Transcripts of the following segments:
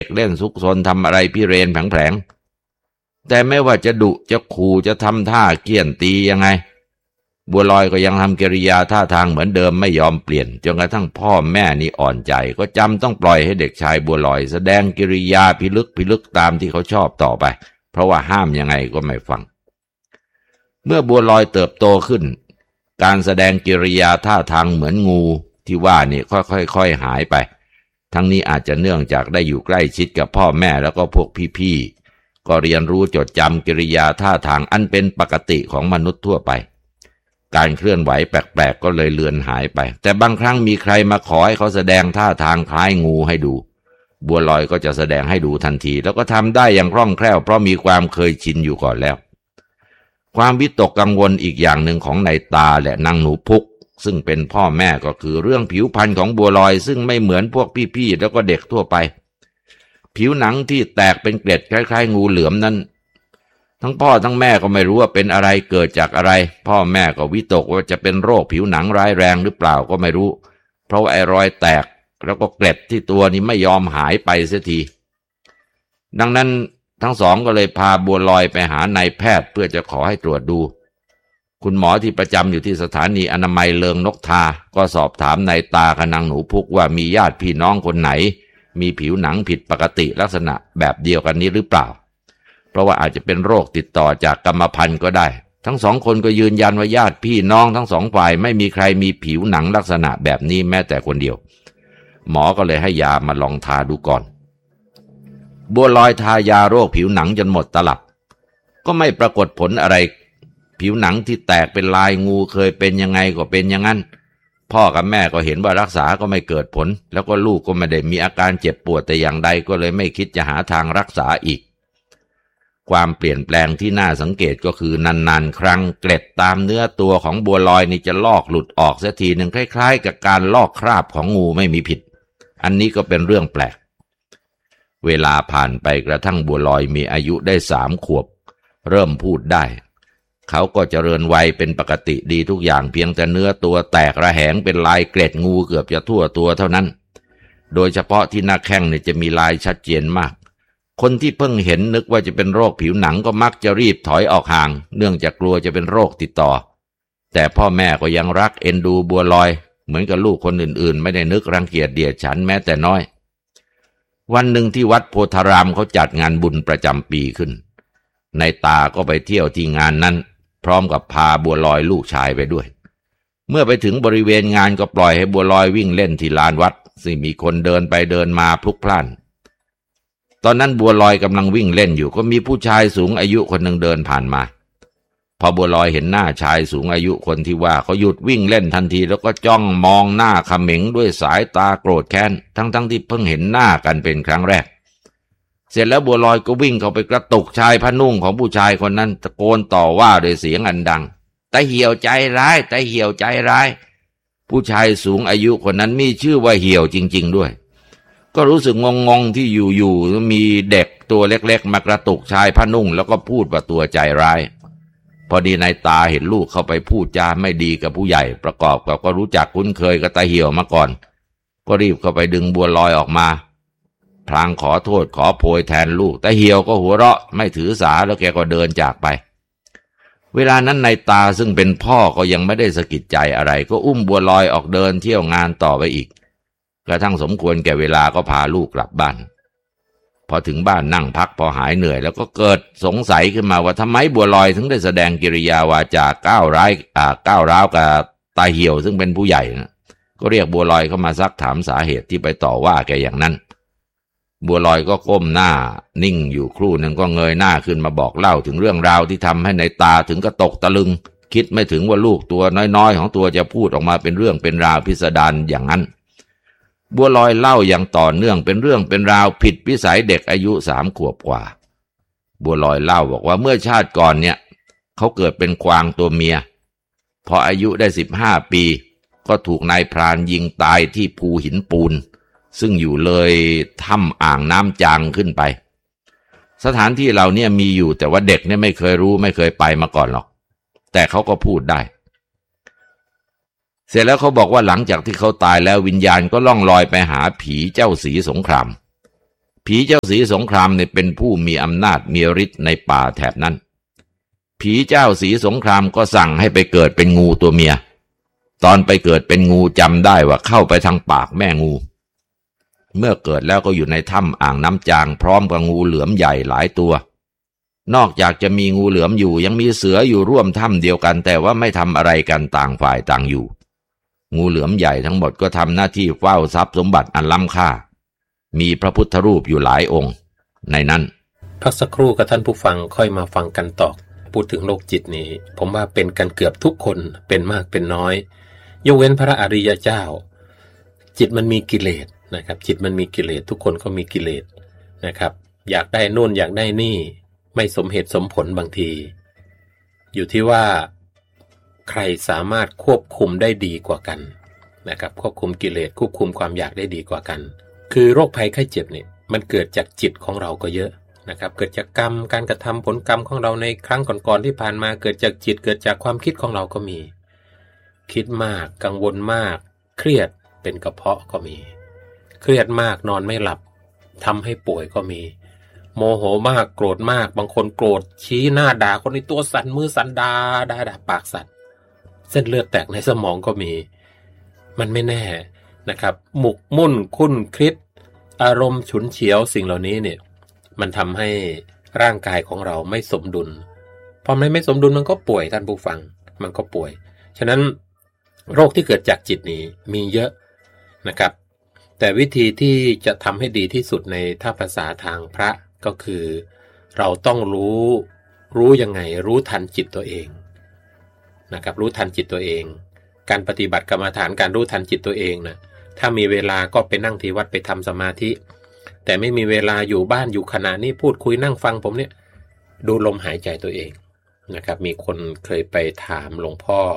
เล่นซุกซนทำอะไรพิเรนแผลงๆแต่ไม่ว่าจะดุจะขู่จะทำท่าเกี้ยนตียังไงบัวลอยก็ยังทำกิริยาท่าทางเหมือนเดิมไม่ยอมเปลี่ยนจนกระทั่งพ่อแม่นี่อ่อนใจก็จำต้องปล่อยให้เด็กชายบัวลอยแสดงกิริยาพิลึกตามที่เขาชอบต่อไปเพราะว่าห้ามยังไงก็ไม่ฟังเมื่อบัวลอยเติบโตขึ้นการแสดงกิริยาท่าทางเหมือนงูที่ว่านี่ค่อยๆหายไปทั้งนี้อาจจะเนื่องจากได้อยู่ใกล้ชิดกับพ่อแม่แล้วก็พวกพี่ๆก็เรียนรู้จดจำกิริยาท่าทางอันเป็นปกติของมนุษย์ทั่วไปการเคลื่อนไหวแปลกๆก็เลยเลือนหายไปแต่บางครั้งมีใครมาขอให้เขาแสดงท่าทางคล้ายงูให้ดูบัวลอยก็จะแสดงให้ดูทันทีแล้วก็ทำได้อย่างคล่องแคล่วเพราะมีความเคยชินอยู่ก่อนแล้วความวิตกกังวลอีกอย่างหนึ่งของนายตาและนางหนูพุกซึ่งเป็นพ่อแม่ก็คือเรื่องผิวพรรณของบัวลอยซึ่งไม่เหมือนพวกพี่ๆแล้วก็เด็กทั่วไปผิวหนังที่แตกเป็นเกล็ดคล้ายๆงูเหลือมนั้นทั้งพ่อทั้งแม่ก็ไม่รู้ว่าเป็นอะไรเกิดจากอะไรพ่อแม่ก็วิตกว่าจะเป็นโรคผิวหนังร้ายแรงหรือเปล่าก็ไม่รู้เพราะว่าไอ้รอยแตกแล้วก็เกล็ดที่ตัวนี้ไม่ยอมหายไปเสียทีดังนั้นทั้งสองก็เลยพาบัวลอยไปหานายแพทย์เพื่อจะขอให้ตรวจดูคุณหมอที่ประจำอยู่ที่สถานีอนามัยเลิงนกทาก็สอบถามนายตากับนางหนูพุกว่ามีญาติพี่น้องคนไหนมีผิวหนังผิดปกติลักษณะแบบเดียวกันนี้หรือเปล่าเพราะว่าอาจจะเป็นโรคติดต่อจากกรรมพันธุ์ก็ได้ทั้งสองคนก็ยืนยันว่าญาติพี่น้องทั้งสองฝ่ายไม่มีใครมีผิวหนังลักษณะแบบนี้แม้แต่คนเดียวหมอก็เลยให้ยามาลองทาดูก่อนบัวลอยทายาโรคผิวหนังจนหมดตลับก็ไม่ปรากฏผลอะไรผิวหนังที่แตกเป็นลายงูเคยเป็นยังไงก็เป็นอย่างนั้นพ่อกับแม่ก็เห็นว่ารักษาก็ไม่เกิดผลแล้วก็ลูกก็ไม่ได้มีอาการเจ็บปวดแต่อย่างใดก็เลยไม่คิดจะหาทางรักษาอีกความเปลี่ยนแปลงที่น่าสังเกตก็คือนานๆครั้งเกล็ดตามเนื้อตัวของบัวลอยนี่จะลอกหลุดออกเสียทีหนึ่งคล้ายๆกับการลอกคราบของงูไม่มีผิดอันนี้ก็เป็นเรื่องแปลกเวลาผ่านไปกระทั่งบัวลอยมีอายุได้3 ขวบเริ่มพูดได้เขาก็เจริญวัยเป็นปกติดีทุกอย่างเพียงแต่เนื้อตัวแตกระแหงเป็นลายเกล็ดงูเกือบจะทั่วตัวเท่านั้นโดยเฉพาะที่หน้าแข้งเนี่ยจะมีลายชัดเจนมากคนที่เพิ่งเห็นนึกว่าจะเป็นโรคผิวหนังก็มักจะรีบถอยออกห่างเนื่องจากกลัวจะเป็นโรคติดต่อแต่พ่อแม่ก็ยังรักเอ็นดูบัวลอยเหมือนกับลูกคนอื่นๆไม่ได้นึกรังเกียจเดียดฉันแม้แต่น้อยวันหนึ่งที่วัดโพธารามเขาจัดงานบุญประจำปีขึ้นนายตาก็ไปเที่ยวที่งานนั้นพร้อมกับพาบัวลอยลูกชายไปด้วยเมื่อไปถึงบริเวณงานก็ปล่อยให้บัวลอยวิ่งเล่นที่ลานวัดซึ่งมีคนเดินไปเดินมาพลุกพล่านตอนนั้นบัวลอยกำลังวิ่งเล่นอยู่ก็มีผู้ชายสูงอายุคนหนึ่งเดินผ่านมาพอบัวลอยเห็นหน้าชายสูงอายุคนที่ว่าเขาหยุดวิ่งเล่นทันทีแล้วก็จ้องมองหน้าเขม็งด้วยสายตาโกรธแค้นทั้งที่เพิ่งเห็นหน้ากันเป็นครั้งแรกเสร็จแล้วบัวลอยก็วิ่งเข้าไปกระตุกชายผ้านุ่งของผู้ชายคนนั้นตะโกนต่อว่าด้วยเสียงอันดังตาเหี่ยวใจร้ายตาเหี่ยวใจร้ายผู้ชายสูงอายุคนนั้นมีชื่อว่าเหี่ยวจริงๆด้วยก็รู้สึกงงๆที่อยู่ๆมีเด็กตัวเล็กๆมากระตุกชายผ้านุ่งแล้วก็พูดว่าตัวใจร้ายพอดีนายตาเห็นลูกเข้าไปพูดจาไม่ดีกับผู้ใหญ่ประกอบกับก็รู้จักคุ้นเคยกับตาเหี่ยวมาก่อนก็รีบเข้าไปดึงบัวลอยออกมาพลางขอโทษขอโพยแทนลูกตาเหี่ยวก็หัวเราะไม่ถือสาแล้วแกก็เดินจากไปเวลานั้นนายตาซึ่งเป็นพ่อก็ยังไม่ได้สะกิดใจอะไรก็อุ้มบัวลอยออกเดินเที่ยวงานต่อไปอีกกระทั่งสมควรแก่เวลาก็พาลูกกลับบ้านพอถึงบ้านนั่งพักพอหายเหนื่อยแล้วก็เกิดสงสัยขึ้นมาว่าทำไมบัวลอยถึงได้แสดงกิริยาวาจาก้าวร้าวกับตาเหี่ยวซึ่งเป็นผู้ใหญ่นะก็เรียกบัวลอยเข้ามาซักถามสาเหตุที่ไปต่อว่าแกอย่างนั้นบัวลอยก็ก้มหน้านิ่งอยู่ครู่หนึ่งก็เงยหน้าขึ้นมาบอกเล่าถึงเรื่องราวที่ทำให้ในตาถึงกับตกตะลึงคิดไม่ถึงว่าลูกตัวน้อยๆของตัวจะพูดออกมาเป็นเรื่องเป็นราวพิสดารอย่างนั้นบัวลอยเล่าอย่างต่อเนื่องเป็นเรื่องเป็นราวผิดวิสัยเด็กอายุ3 ขวบกว่าบัวลอยเล่าบอกว่าเมื่อชาติก่อนเนี่ยเขาเกิดเป็นกวางตัวเมียพออายุได้15 ปีก็ถูกนายพรานยิงตายที่ภูหินปูนซึ่งอยู่เลยถ้ำอ่างน้ำจางขึ้นไปสถานที่เหล่านี้มีอยู่แต่ว่าเด็กเนี่ยไม่เคยรู้ไม่เคยไปมาก่อนหรอกแต่เขาก็พูดได้เสร็จแล้วเขาบอกว่าหลังจากที่เขาตายแล้ววิญญาณก็ล่องลอยไปหาผีเจ้าศรีสงครามผีเจ้าสีสงครามเนี่ยเป็นผู้มีอำนาจมีฤทธิ์ในป่าแถบนั้นผีเจ้าสีสงครามก็สั่งให้ไปเกิดเป็นงูตัวเมียตอนไปเกิดเป็นงูจำได้ว่าเข้าไปทางปากแม่งูเมื่อเกิดแล้วก็อยู่ในถ้ำอ่างน้ำจางพร้อมกับงูเหลือมใหญ่หลายตัวนอกจากจะมีงูเหลือมอยู่ยังมีเสืออยู่ร่วมถ้ำเดียวกันแต่ว่าไม่ทำอะไรกันต่างฝ่ายต่างอยู่งูเหลือมใหญ่ทั้งหมดก็ทำหน้าที่เฝ้าทรัพย์สมบัติอันล้ำค่ามีพระพุทธรูปอยู่หลายองค์ในนั้นพักสักครู่กับท่านผู้ฟังค่อยมาฟังกันต่อพูดถึงโรคจิตนี้ผมว่าเป็นกันเกือบทุกคนเป็นมากเป็นน้อยยกเว้นพระอริยเจ้าจิตมันมีกิเลสนะครับจิตมันมีกิเลสทุกคนก็มีกิเลสนะครับอยากได้โน่นอยากได้นี่ไม่สมเหตุสมผลบางทีอยู่ที่ว่าใครสามารถควบคุมได้ดีกว่ากันนะครับควบคุมกิเลสควบคุมความอยากได้ดีกว่ากันคือโรคภัยไข้เจ็บเนี่ยมันเกิดจากจิตของเราก็เยอะนะครับเกิดจากกรรมการกระทำผลกรรมของเราในครั้งก่อนๆที่ผ่านมาเกิดจากจิตเกิดจากความคิดของเราก็มีคิดมากกังวลมากเครียดเป็นกระเพาะก็มีเครียดมากนอนไม่หลับทำให้ป่วยก็มีโมโหมากโกรธมากบางคนโกรธชี้หน้าด่าคนในตัวสั่นมือสั่นด่าปากสั่นเส้นเลือดแตกในสมองก็มีมันไม่แน่นะครับหมกมุ่นคุ้นคิดอารมณ์ฉุนเฉียวสิ่งเหล่านี้เนี่ยมันทำให้ร่างกายของเราไม่สมดุลพอมันไม่สมดุลมันก็ป่วยท่านผู้ฟังมันก็ป่วยฉะนั้นโรคที่เกิดจากจิตนี้มีเยอะนะครับแต่วิธีที่จะทำให้ดีที่สุดในถ้าภาษาทางพระก็คือเราต้องรู้ยังไงรู้ทันจิตตัวเองนะครับรู้ทันจิตตัวเองการปฏิบัติกรรมฐานการรู้ทันจิตตัวเองนะถ้ามีเวลาก็ไปนั่งที่วัดไปทำสมาธิแต่ไม่มีเวลาอยู่บ้านอยู่ขณะนี้พูดคุยนั่งฟังผมเนี่ยดูลมหายใจตัวเองนะครับมีคนเคยไปถามหลวงพ่อ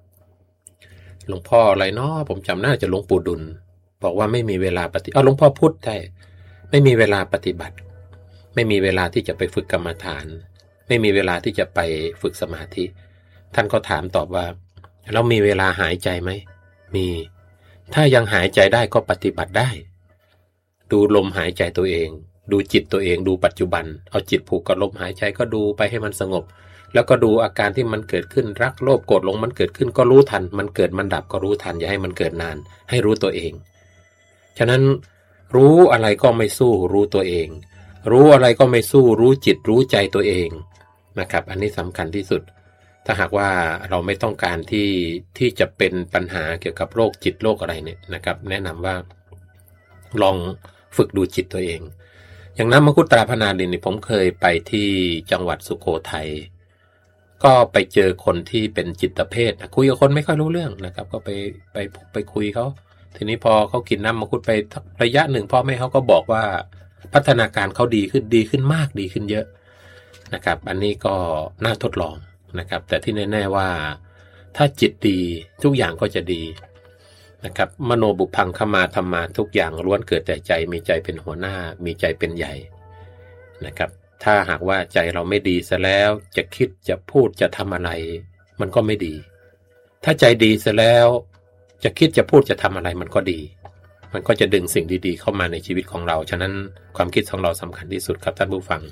อะไรเนาะผมจำน่าจะหลวงปู่ดุลบอกว่าไม่มีเวลาหลวงพ่อพุธใช่ไม่มีเวลาปฏิบัติไม่มีเวลาที่จะไปฝึกกรรมฐานไม่มีเวลาที่จะไปฝึกสมาธิท่านก็ถามตอบว่าเรามีเวลาหายใจไหมมีถ้ายังหายใจได้ก็ปฏิบัติได้ดูลมหายใจตัวเองดูจิตตัวเองดูปัจจุบันเอาจิตผูกกับลมหายใจก็ดูไปให้มันสงบแล้วก็ดูอาการที่มันเกิดขึ้นรักโลภโกรธหลงมันเกิดขึ้นก็รู้ทันมันเกิดมันดับก็รู้ทันอย่าให้มันเกิดนานให้รู้ตัวเองฉะนั้นรู้อะไรก็ไม่สู้รู้ตัวเองรู้อะไรก็ไม่สู้รู้จิตรู้ใจตัวเองนะครับอันนี้สำคัญที่สุดถ้าหากว่าเราไม่ต้องการที่จะเป็นปัญหาเกี่ยวกับโรคจิตโรคอะไรเนี่ยนะครับแนะนำว่าลองฝึกดูจิตตัวเองอย่างน้ำมังคุดตราพนาดินนี่ผมเคยไปที่จังหวัดสุโขทัยก็ไปเจอคนที่เป็นจิตเภทคุยกับคนไม่ค่อยรู้เรื่องนะครับก็ไปคุยเขาทีนี้พอเขากินน้ำมังคุดไประยะหนึ่งพ่อแม่เขาก็บอกว่าพัฒนาการเขาดีขึ้นมากดีขึ้นเยอะนะครับอันนี้ก็น่าทดลองนะครับแต่ที่แน่ๆว่าถ้าจิตดีทุกอย่างก็จะดีนะครับมโนบุพังขมาธรรมาทุกอย่างล้วนเกิดแต่ใจมีใจเป็นหัวหน้ามีใจเป็นใหญ่นะครับถ้าหากว่าใจเราไม่ดีซะแล้วจะคิดจะพูดจะทำอะไรมันก็ไม่ดีถ้าใจดีซะแล้วจะคิดจะพูดจะทำอะไรมันก็ดีมันก็จะดึงสิ่งดีๆเข้ามาในชีวิตของเราฉะนั้นความคิดของเราสำคัญที่สุดครับท่านผู้ฟัง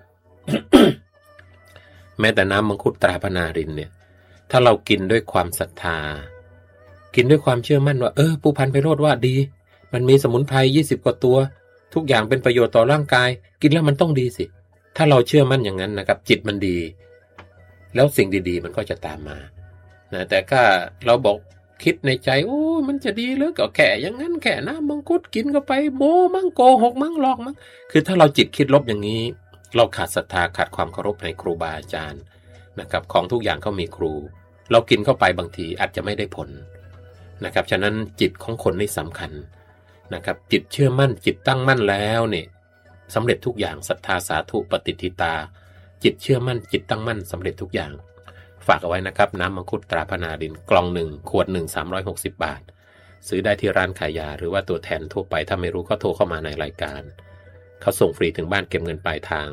แม้แต่น้ำมังคุดตราพนารินเนี่ยถ้าเรากินด้วยความศรัทธากินด้วยความเชื่อมั่นว่าผู้พันไพโรจน์ว่าดีมันมีสมุนไพร20 กว่าตัวทุกอย่างเป็นประโยชน์ต่อร่างกายกินแล้วมันต้องดีสิถ้าเราเชื่อมั่นอย่างนั้นนะครับจิตมันดีแล้วสิ่งดีๆมันก็จะตามมานะแต่ก็เราบอกคิดในใจมันจะดีหรือก็แค่อย่างนั้นแค่น้ำมังคุดกินเข้าไปโมมั่งโกหกมั่งหลอกมั่งคือถ้าเราจิตคิดลบอย่างนี้เราขาดศรัทธาขาดความเคารพในครูบาอาจารย์นะครับของทุกอย่างเขามีครูเรากินเข้าไปบางทีอาจจะไม่ได้ผลนะครับฉะนั้นจิตของคนนี่สำคัญนะครับจิตเชื่อมั่นจิตตั้งมั่นแล้วเนี่ยสำเร็จทุกอย่างศรัทธาสาธุปฏิทิตาจิตเชื่อมั่นจิตตั้งมั่นสำเร็จทุกอย่างฝากเอาไว้นะครับน้ำมังคุดตราพนาดินกล่อง1ขวด1 360 บาทซื้อได้ที่ร้านขายยาหรือว่าตัวแทนทั่วไปถ้าไม่รู้ก็โทรเข้ามาในรายการเขาส่งฟรีถึงบ้านเก็บเงินปลายทาง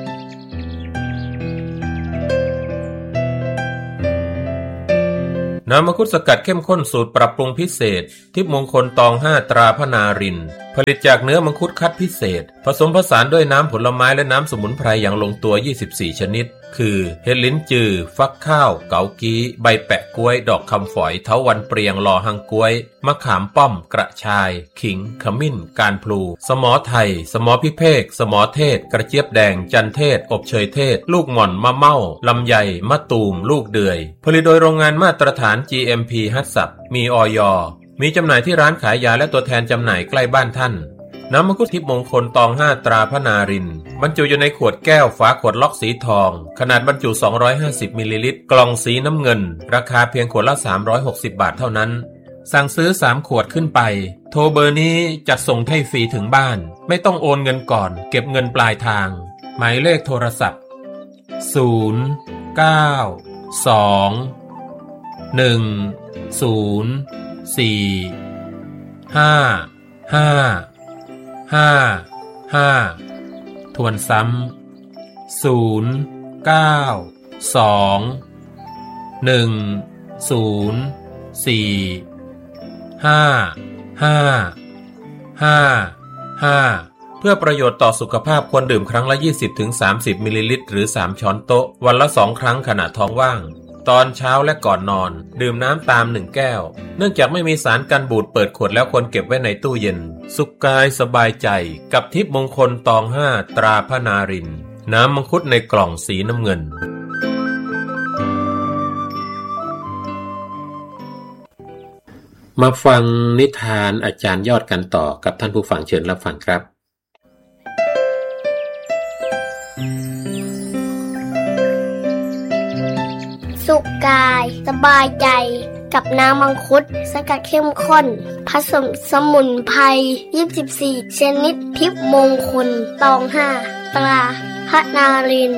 ณน้ำมังคุดสกัดเข้มข้นสูตรปรับปรุงพิเศษทิพย์มงคลตอง5ตราพนารินผลิตจากเนื้อมังคุดคัดพิเศษผสมผสานด้วยน้ำผลไม้และน้ำสมุนไพรอย่างลงตัว24ชนิดคือเห็ดลิ้นจือฟักข้าวเกากี้ใบแปะกล้วยดอกคำฝอยเถาวัลย์เปรียงลอหังกล้วยมะขามป้อมกระชายขิงขมิ้นการพลูสมอไทยสมอพิเภกสมอเทศกระเจี๊ยบแดงจันเทศอบเชยเทศลูกหม่อนมะเม่าลำไยมะตูมลูกเดือยผลิตโดยโรงงานมาตรฐาน GMP ฮัตสับมีอย.มีจำหน่ายที่ร้านขายยาและตัวแทนจำหน่ายใกล้บ้านท่านน้ำมังคุดทิพย์มงคลตอง5ตราพนารินบรรจุอยู่ในขวดแก้วฝาขวดล็อกสีทองขนาดบรรจุ250มิลลิลิตรกล่องสีน้ำเงินราคาเพียงขวดละ360บาทเท่านั้นสั่งซื้อ3ขวดขึ้นไปโทรเบอร์นี้จัดส่งให้ฟรีถึงบ้านไม่ต้องโอนเงินก่อนเก็บเงินปลายทางหมายเลขโทรศัพท์0 9 2 1 0 4 5 5 5 ทวนซ้ำ0 9 2 1 0 4 5 5 5 เพื่อประโยชน์ต่อสุขภาพควรดื่มครั้งละ 20-30 มิลลิลิตรหรือ3ช้อนโต๊ะวันละ2ครั้งขณะท้องว่างตอนเช้าและก่อนนอนดื่มน้ำตาม1แก้วเนื่องจากไม่มีสารกันบูดเปิดขวดแล้วควรเก็บไว้ในตู้เย็นสุขกายสบายใจกับทิพย์มงคลตอง5ตราพนารินน้ำมังคุดในกล่องสีน้ำเงินมาฟังนิทานอาจารย์ยอดกันต่อกับท่านผู้ฟังเชิญรับฟังครับสุขกายสบายใจกับน้ำมังคุดสกัดเข้มข้นผสมสมุนไพร24ชนิดทิพย์มงคลตอง5ตราพนาริน